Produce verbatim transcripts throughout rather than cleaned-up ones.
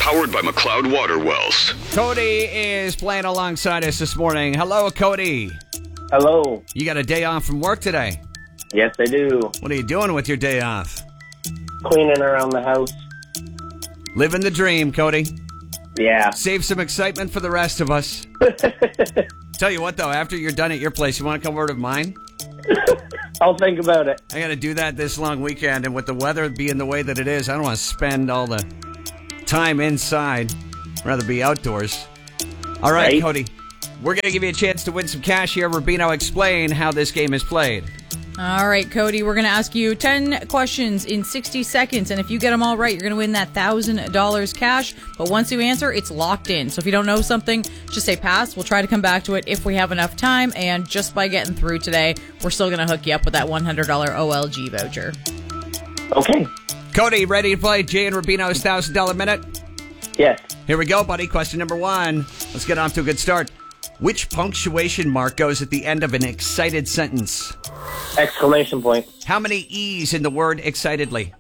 Powered by McLeod Water Wells. Cody is playing alongside us this morning. Hello, Cody. Hello. You got a day off from work today? Yes, I do. What are you doing with your day off? Cleaning around the house. Living the dream, Cody. Yeah. Save some excitement for the rest of us. Tell you what, though, after you're done at your place, you want to come over to mine? I'll think about it. I got to do that this long weekend, and with the weather being the way that it is, I don't want to spend all the time inside. I'd rather be outdoors. All right, Right. Cody. We're going to give you a chance to win some cash here. Rubino, explain how this game is played. All right, Cody, we're going to ask you ten questions in sixty seconds, and if you get them all right, you're going to win that one thousand dollars cash. But once you answer, it's locked in. So if you don't know something, just say pass. We'll try to come back to it if we have enough time, and just by getting through today, we're still going to hook you up with that one hundred dollars O L G voucher. Okay. Cody, ready to play Jay and Rubino's one thousand dollars minute? Yes. Here we go, buddy. Question number one. Let's get off to a good start. Which punctuation mark goes at the end of an excited sentence? Exclamation point. How many E's in the word excitedly?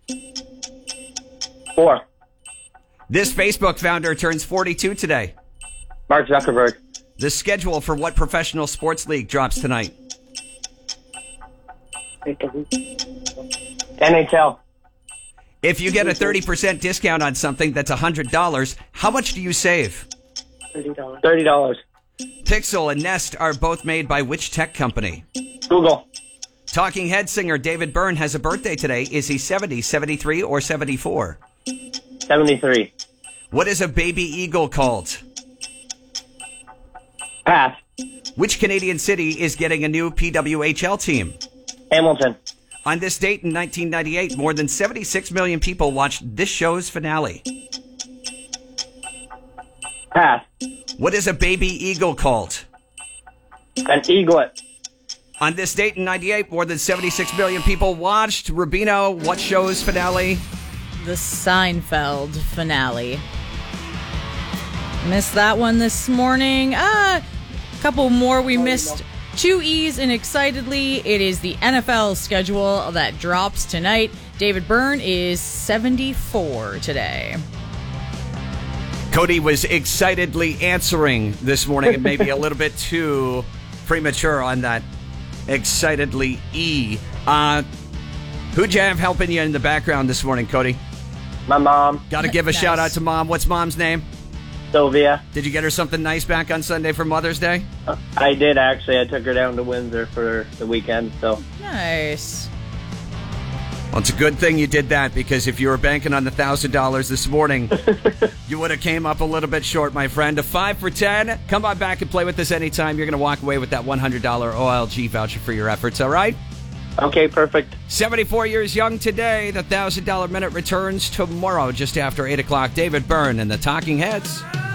Four. This Facebook founder turns forty-two today. Mark Zuckerberg. The schedule for what professional sports league drops tonight? N H L. If you get a thirty percent discount on something that's one hundred dollars, how much do you save? thirty dollars. thirty dollars. Pixel and Nest are both made by which tech company? Google. Talking Head singer David Byrne has a birthday today. Is he seventy, seventy-three, or seventy-four? seventy-three. What is a baby eagle called? Pass. Which Canadian city is getting a new P W H L team? Hamilton. On this date in nineteen ninety-eight, more than seventy-six million people watched this show's finale. Pass. What is a baby eagle called? An eaglet. On this date in ninety-eight, more than seventy-six million people watched Rubino. What show's finale? The Seinfeld finale. Missed that one this morning. Ah, a couple more we missed. Two E's in excitedly. It is the N F L schedule that drops tonight. David Byrne is seventy-four today. Cody was excitedly answering this morning, and maybe a little bit too premature on that excitedly E. Uh, who'd you have helping you in the background this morning, Cody? My mom. Got to give a Nice. shout out to Mom. What's Mom's name? Sylvia. Did you get her something nice back on Sunday for Mother's Day? I did, actually. I took her down to Windsor for the weekend, so. Nice. Well, it's a good thing you did that, because if you were banking on the one thousand dollars this morning, you would have came up a little bit short, my friend. A five for ten. Come on back and play with us anytime. You're going to walk away with that one hundred dollars O L G voucher for your efforts, all right? Okay, perfect. seventy-four years young today. The one thousand dollars minute returns tomorrow just after eight o'clock. David Byrne and the Talking Heads.